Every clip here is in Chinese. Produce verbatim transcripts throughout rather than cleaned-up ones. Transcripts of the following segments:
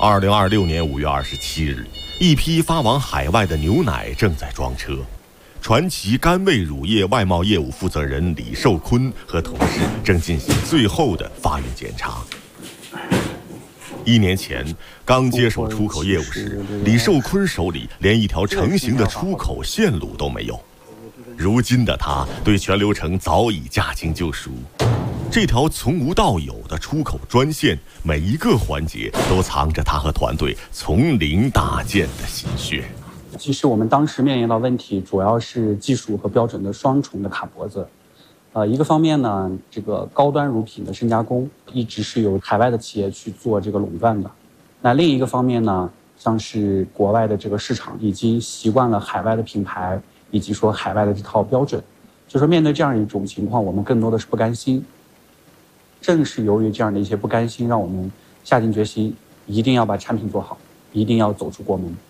二零二六年五月二十七日，一批发往海外的牛奶正在装车。传奇甘味乳业外贸业务负责人李寿坤和同事正进行最后的发运检查。一年前刚接手出口业务时，李寿坤手里连一条成型的出口线路都没有。如今的他对全流程早已驾轻就熟。这条从无到有的出口专线，每一个环节都藏着他和团队从零搭建的心血。 其实我们当时面临到问题，主要是技术和标准的双重的卡脖子。呃，一个方面呢，这个高端乳品的深加工一直是由海外的企业去做这个垄断的。那另一个方面呢，像是国外的这个市场已经习惯了海外的品牌，以及说海外的这套标准，就说面对这样一种情况，我们更多的是不甘心。正是由于这样的一些不甘心，让我们下定决心，一定要把产品做好，一定要走出国门。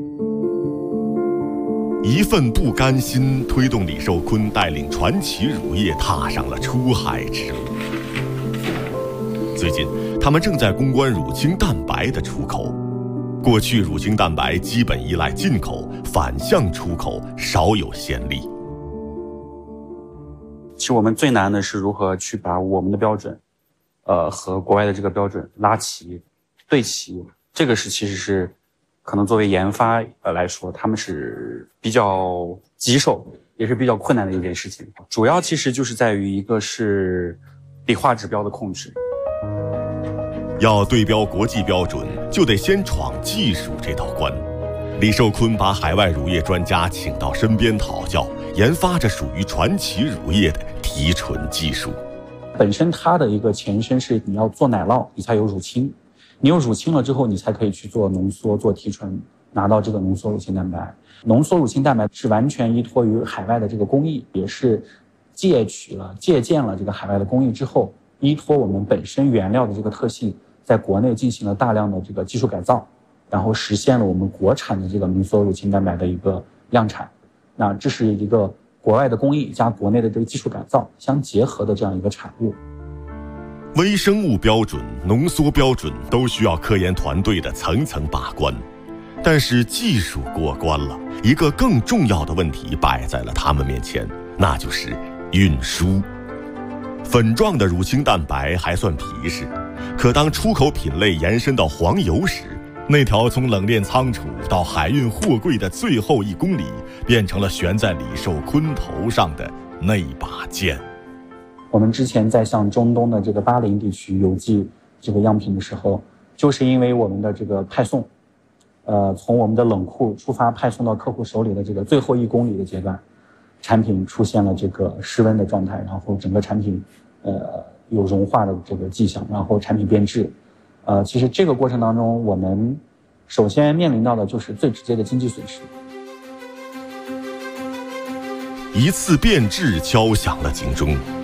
一份不甘心，推动李寿坤带领传奇乳业踏上了出海之路。最近，他们正在攻关乳清蛋白的出口。过去，乳清蛋白基本依赖进口，反向出口少有先例。 其实我们最难的是如何去把我们的标准，呃，和国外的这个标准拉齐、对齐。这个是其实是可能作为研发呃来说，他们是比较棘手，也是比较困难的一件事情。主要其实就是在于一个是理化指标的控制。 要对标国际标准，就得先闯技术这道关。李寿坤把海外乳业专家请到身边讨教，研发着属于传奇乳业的提纯技术。 本身它的一个前身是你要做奶酪，你才有乳清，你有乳清了之后，你才可以去做浓缩、做提纯，拿到这个浓缩乳清蛋白。浓缩乳清蛋白是完全依托于海外的这个工艺，也是借取了、借鉴了这个海外的工艺之后，依托我们本身原料的这个特性，在国内进行了大量的这个技术改造。然后实现了我们国产的这个浓缩乳清蛋白的一个量产，那这是一个国外的工艺加国内的这个技术改造相结合的这样一个产物。 微生物标准、浓缩标准都需要科研团队的层层把关，但是技术过关了，一个更重要的问题摆在了他们面前，那就是运输。粉状的乳清蛋白还算皮实，可当出口品类延伸到黄油时，那条从冷链仓储到海运货柜的最后一公里，变成了悬在李寿坤头上的那把剑。 我们之前在向中东的这个巴林地区邮寄这个样品的时候，就是因为我们的这个派送，呃，从我们的冷库出发派送到客户手里的这个最后一公里的阶段，产品出现了这个失温的状态，然后整个产品呃有融化的这个迹象，然后产品变质。呃，其实这个过程当中，我们首先面临到的就是最直接的经济损失。 一次变质敲响了警钟。